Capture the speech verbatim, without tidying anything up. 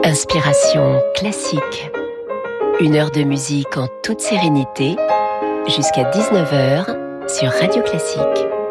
Inspiration classique. Une heure de musique en toute sérénité jusqu'à dix-neuf heures sur Radio Classique.